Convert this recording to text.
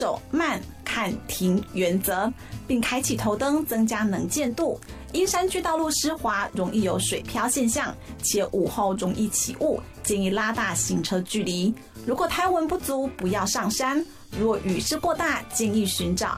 守慢看停原则，并开启头灯增加能见度。因山区道路湿滑，容易有水漂现象，且午后容易起雾，建议拉大行车距离。如果胎温不足，不要上山；若雨势过大，建议寻找